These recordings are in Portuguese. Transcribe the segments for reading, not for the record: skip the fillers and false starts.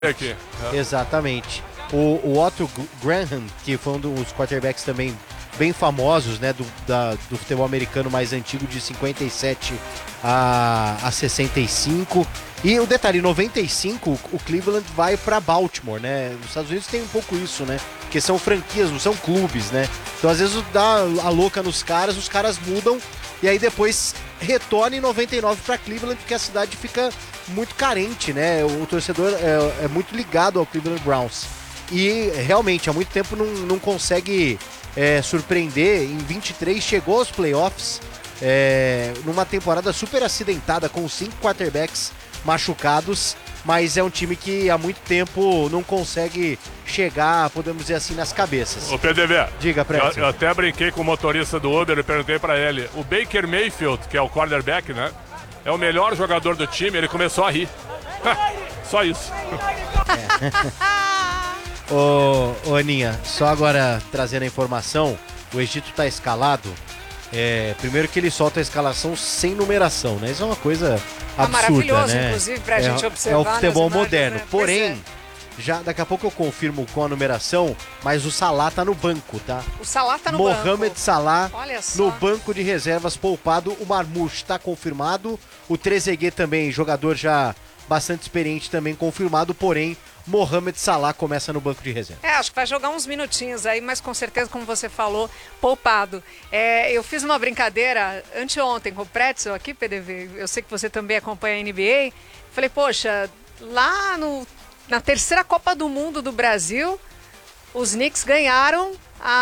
aqui. Exatamente. O Otto Graham, que foi um dos quarterbacks também bem famosos, né, do futebol americano mais antigo, de 57 a 65. E o detalhe, em 95, o Cleveland vai para Baltimore, né? Nos Estados Unidos tem um pouco isso, né? Porque são franquias, não são clubes, né? Então, às vezes, dá a louca nos caras, os caras mudam e aí depois retorna em 99 para Cleveland, porque a cidade fica muito carente, né? O torcedor é muito ligado ao Cleveland Browns. E realmente, há muito tempo não consegue surpreender. Em 23 chegou aos playoffs, numa temporada super acidentada, com 5 quarterbacks machucados, mas é um time que há muito tempo não consegue chegar, podemos dizer assim, nas cabeças. Ô PDV, diga, Prédio. Eu até brinquei com o motorista do Uber e perguntei pra ele, o Baker Mayfield, que é o quarterback, né, é o melhor jogador do time, ele começou a rir. Só isso. Ô Aninha, só agora trazendo a informação, o Egito tá escalado. Primeiro que ele solta a escalação sem numeração, né? Isso é uma coisa absurda, maravilhoso, né? Inclusive, pra gente observar. É o futebol imagens, moderno. né? Porém, já daqui a pouco eu confirmo com a numeração, mas o Salah tá no banco, tá? O Salah tá no banco. Mohamed Salah Olha só. no banco de reservas poupado. O Marmouche tá confirmado. O Trezeguet também, jogador já bastante experiente, também confirmado. Porém, Mohamed Salah começa no banco de reserva. Acho que vai jogar uns minutinhos aí, mas com certeza, como você falou, poupado. Eu fiz uma brincadeira anteontem com o Pretzel aqui, PDV. Eu sei que você também acompanha a NBA. Falei, poxa, lá na terceira Copa do Mundo do Brasil, os Knicks ganharam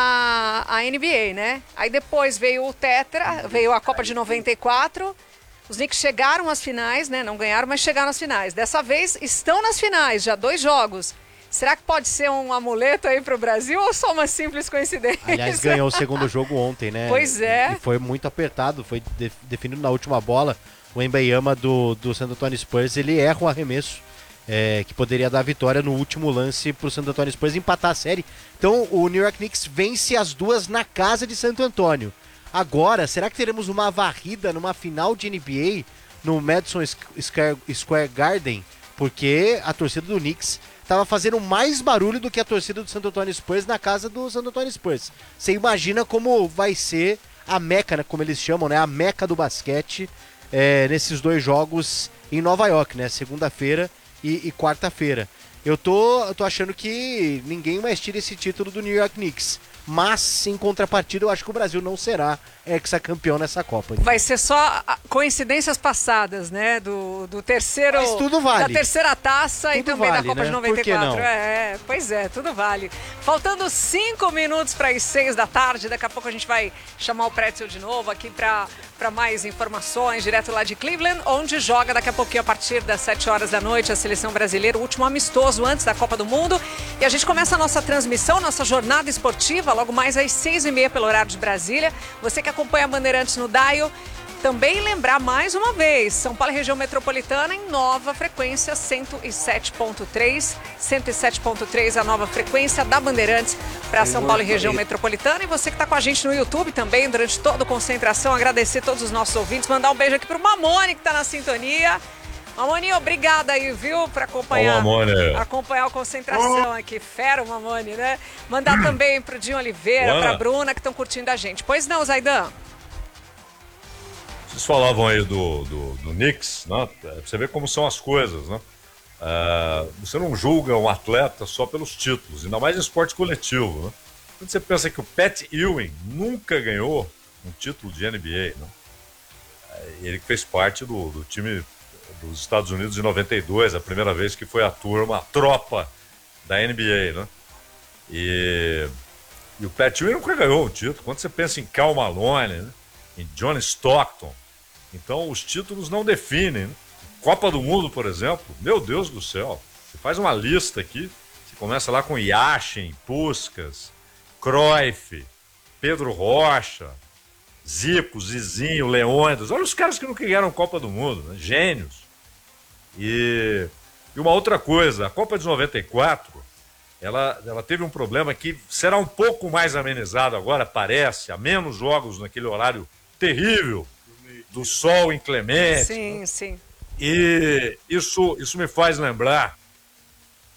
a NBA, né? Aí depois veio o Tetra, veio a Copa de 94. Os Knicks chegaram às finais, né? Não ganharam, mas chegaram às finais. Dessa vez estão nas finais, já 2 jogos. Será que pode ser um amuleto aí pro Brasil ou só uma simples coincidência? Aliás, ganhou o segundo jogo ontem, né? Pois é. E foi muito apertado, foi definido na última bola. O Wembanyama do San Antonio Spurs, ele erra um arremesso que poderia dar vitória no último lance pro San Antonio Spurs empatar a série. Então o New York Knicks vence as duas na casa de Santo Antônio. Agora, será que teremos uma varrida numa final de NBA no Madison Square Garden? Porque a torcida do Knicks estava fazendo mais barulho do que a torcida do San Antonio Spurs na casa do San Antonio Spurs. Você imagina como vai ser a meca, né, como eles chamam, né, a meca do basquete nesses 2 jogos em Nova York, né, segunda-feira e quarta-feira. Eu tô achando que ninguém mais tira esse título do New York Knicks. Mas, em contrapartida, eu acho que o Brasil não será hexacampeão nessa Copa. Vai ser só coincidências passadas, né? Do terceiro... Mas tudo vale. Da terceira taça tudo e também vale, da Copa, né, de 94. Por que não? Pois é, tudo vale. Faltando 5 minutos para as 6 da tarde, daqui a pouco a gente vai chamar o Pretzel de novo aqui para mais informações, direto lá de Cleveland, onde joga daqui a pouquinho, a partir das 7 horas da noite, a seleção brasileira, o último amistoso antes da Copa do Mundo. E a gente começa a nossa transmissão, nossa jornada esportiva, logo mais às 6h30 pelo horário de Brasília. Você que acompanha a Bandeirantes no Dial, também lembrar mais uma vez, São Paulo e região metropolitana em nova frequência 107.3, 107.3 a nova frequência da Bandeirantes para São Paulo e região metropolitana. E você que está com a gente no YouTube também, durante toda a concentração, agradecer todos os nossos ouvintes, mandar um beijo aqui para o Mamone que está na sintonia. Mamone, obrigada aí, viu, por acompanhar a concentração aqui. Fera o Mamone, né? Mandar também pro Dinho Oliveira, pra Bruna, que estão curtindo a gente. Pois não, Zaidan? Vocês falavam aí do Knicks, né? Pra você ver como são as coisas, né? Você não julga um atleta só pelos títulos, ainda mais em esporte coletivo, né? Quando você pensa que o Pat Ewing nunca ganhou um título de NBA, né? Ele que fez parte do time dos Estados Unidos em 92, a primeira vez que foi a tropa da NBA, né? E o Pat Ewing nunca ganhou um título. Quando você pensa em Karl Malone, né? Em John Stockton, então os títulos não definem, né? Copa do Mundo, por exemplo, meu Deus do céu, você faz uma lista aqui, você começa lá com Yashin, Puskás, Cruyff, Pedro Rocha, Zico, Zizinho, Leônidas, olha os caras que nunca ganharam Copa do Mundo, né? Gênios. E uma outra coisa, a Copa de 94, ela teve um problema que será um pouco mais amenizado agora, parece, há menos jogos naquele horário terrível do sol inclemente. Sim, né? sim. E isso me faz lembrar